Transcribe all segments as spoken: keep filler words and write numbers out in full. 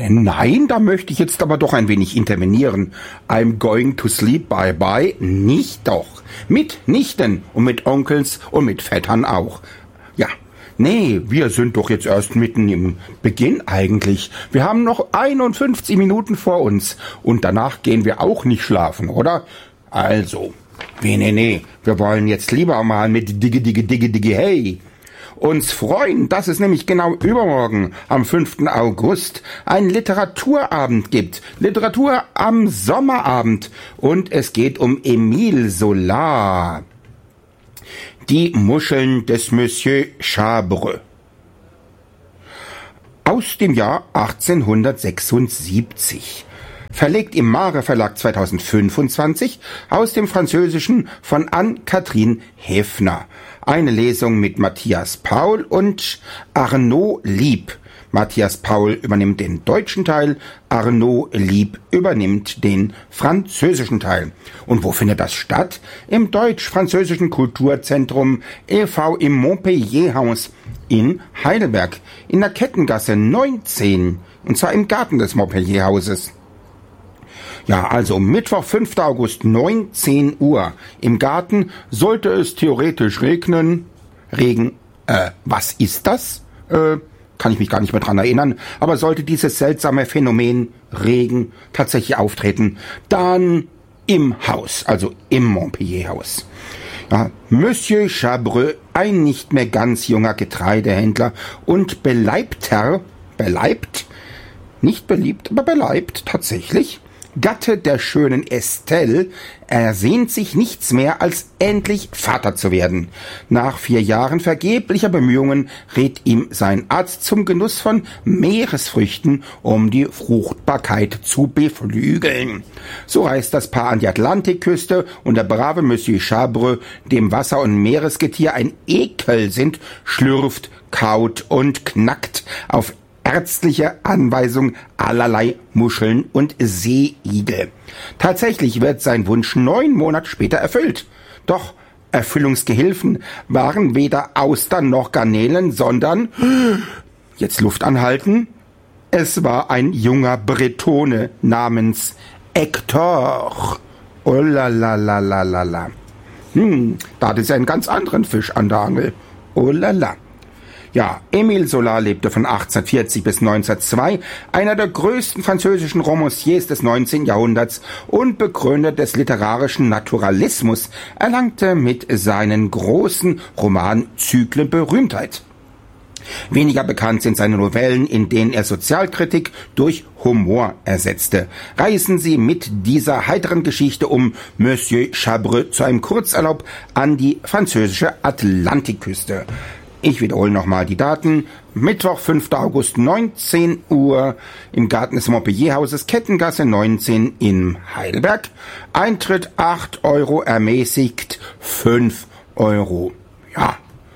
Nein, da möchte ich jetzt aber doch ein wenig intervenieren. I'm going to sleep, bye bye. Nicht doch. Mit Nichten und mit Onkels und mit Vettern auch. Ja. Nee, wir sind doch jetzt erst mitten im Beginn eigentlich. Wir haben noch einundfünfzig Minuten vor uns. Und danach gehen wir auch nicht schlafen, oder? Also, nee, nee, nee. Wir wollen jetzt lieber mal mit Digge, Digge, Digge, Digge, hey uns freuen, dass es nämlich genau übermorgen, am fünften August, einen Literaturabend gibt. Literatur am Sommerabend. Und es geht um Émile Zola. Die Muscheln des Monsieur Chabre. Aus dem Jahr achtzehnhundertsechsundsiebzig. Verlegt im Mare Verlag zweitausendfünfundzwanzig aus dem Französischen von Anne-Catherine Häfner. Eine Lesung mit Matthias Paul und Arnaud Lieb. Matthias Paul übernimmt den deutschen Teil, Arnaud Lieb übernimmt den französischen Teil. Und wo findet das statt? Im Deutsch-Französischen Kulturzentrum e V im Montpellier-Haus in Heidelberg, in der Kettengasse neunzehn, und zwar im Garten des Montpellier-Hauses. Ja, also Mittwoch, fünften August, neunzehn Uhr. Im Garten sollte es theoretisch regnen. Regen, äh, was ist das? Äh, kann ich mich gar nicht mehr dran erinnern. Aber sollte dieses seltsame Phänomen Regen tatsächlich auftreten, dann im Haus, also im Montpellier-Haus. Ja, Monsieur Chabre, ein nicht mehr ganz junger Getreidehändler und Beleibter, beleibt, nicht beliebt, aber beleibt tatsächlich, Gatte der schönen Estelle, ersehnt sich nichts mehr, als endlich Vater zu werden. Nach vier Jahren vergeblicher Bemühungen rät ihm sein Arzt zum Genuss von Meeresfrüchten, um die Fruchtbarkeit zu beflügeln. So reist das Paar an die Atlantikküste und der brave Monsieur Chabre, dem Wasser- und Meeresgetier ein Ekel sind, schlürft, kaut und knackt auf ärztliche Anweisung allerlei Muscheln und Seeigel. Tatsächlich wird sein Wunsch neun Monate später erfüllt. Doch Erfüllungsgehilfen waren weder Austern noch Garnelen, sondern, jetzt Luft anhalten, es war ein junger Bretone namens Hector. Oh la la la la la la. Hm, da hat es einen ganz anderen Fisch an der Angel. Oh la la. Ja, Émile Zola lebte von achtzehnhundertvierzig bis neunzehnhundertzwei, einer der größten französischen Romanciers des neunzehnten Jahrhunderts und Begründer des literarischen Naturalismus, erlangte mit seinen großen Romanzyklen Berühmtheit. Weniger bekannt sind seine Novellen, in denen er Sozialkritik durch Humor ersetzte. Reisen Sie mit dieser heiteren Geschichte um Monsieur Chabre zu einem Kurzurlaub an die französische Atlantikküste. Ich wiederhole nochmal die Daten. Mittwoch, fünften August, neunzehn Uhr im Garten des Montpellier-Hauses, Kettengasse neunzehn in Heidelberg. Eintritt acht Euro, ermäßigt fünf Euro. Ja.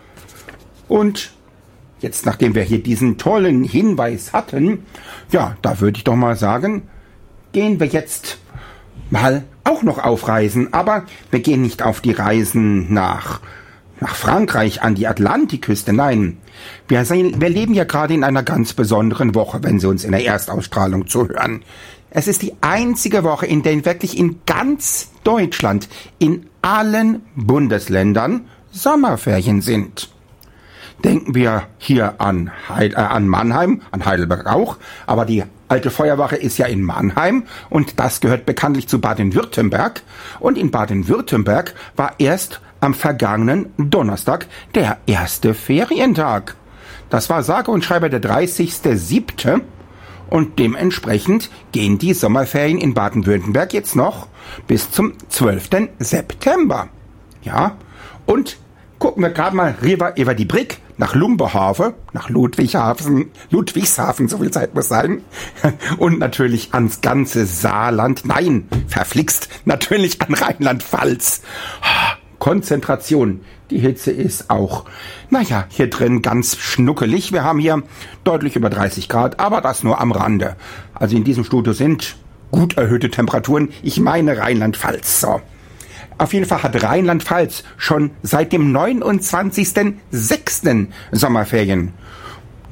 Und jetzt, nachdem wir hier diesen tollen Hinweis hatten, ja, da würde ich doch mal sagen, gehen wir jetzt mal auch noch auf Reisen. Aber wir gehen nicht auf die Reisen nach nach Frankreich an die Atlantikküste, nein. Wir, sehen, wir leben ja gerade in einer ganz besonderen Woche, wenn Sie uns in der Erstausstrahlung zuhören. Es ist die einzige Woche, in der wirklich in ganz Deutschland, in allen Bundesländern Sommerferien sind. Denken wir hier an, Heil, äh, an Mannheim, an Heidelberg auch, aber die alte Feuerwache ist ja in Mannheim und das gehört bekanntlich zu Baden-Württemberg. Und in Baden-Württemberg war erst am vergangenen Donnerstag der erste Ferientag. Das war sage und schreibe der dreißigste siebte und dementsprechend gehen die Sommerferien in Baden-Württemberg jetzt noch bis zum zwölften September. Ja, und gucken wir gerade mal rüber über die Brigg nach Lumberhaven, nach Ludwigshafen, Ludwigshafen, so viel Zeit muss sein, und natürlich ans ganze Saarland, nein, verflixt, natürlich an Rheinland-Pfalz. Konzentration. Die Hitze ist auch, naja, hier drin ganz schnuckelig. Wir haben hier deutlich über dreißig Grad, aber das nur am Rande. Also in diesem Studio sind gut erhöhte Temperaturen. Ich meine Rheinland-Pfalz. So. Auf jeden Fall hat Rheinland-Pfalz schon seit dem neunundzwanzigsten sechsten Sommerferien.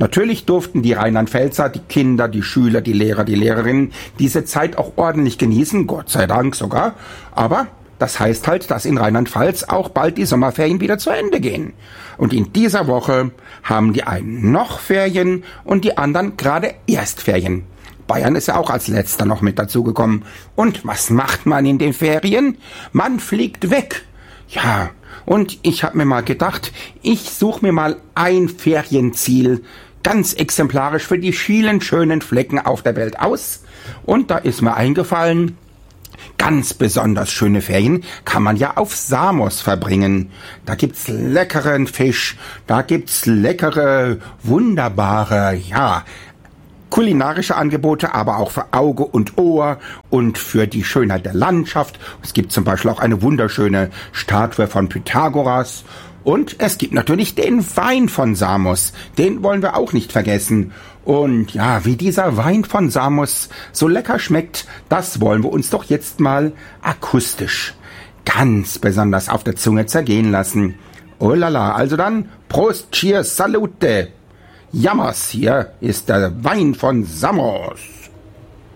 Natürlich durften die Rheinland-Pfälzer, die Kinder, die Schüler, die Lehrer, die Lehrerinnen diese Zeit auch ordentlich genießen, Gott sei Dank sogar. Aber das heißt halt, dass in Rheinland-Pfalz auch bald die Sommerferien wieder zu Ende gehen. Und in dieser Woche haben die einen noch Ferien und die anderen gerade erst Ferien. Bayern ist ja auch als letzter noch mit dazugekommen. Und was macht man in den Ferien? Man fliegt weg. Ja, und ich habe mir mal gedacht, ich suche mir mal ein Ferienziel ganz exemplarisch für die vielen schönen Flecken auf der Welt aus. Und da ist mir eingefallen, ganz besonders schöne Ferien kann man ja auf Samos verbringen. Da gibt's leckeren Fisch, da gibt's leckere, wunderbare, ja, kulinarische Angebote, aber auch für Auge und Ohr und für die Schönheit der Landschaft. Es gibt zum Beispiel auch eine wunderschöne Statue von Pythagoras. Und es gibt natürlich den Wein von Samos. Den wollen wir auch nicht vergessen. Und ja, wie dieser Wein von Samos so lecker schmeckt, das wollen wir uns doch jetzt mal akustisch ganz besonders auf der Zunge zergehen lassen. Oh lala, also dann Prost, Cheers, Salute. Jammers, hier ist der Wein von Samos.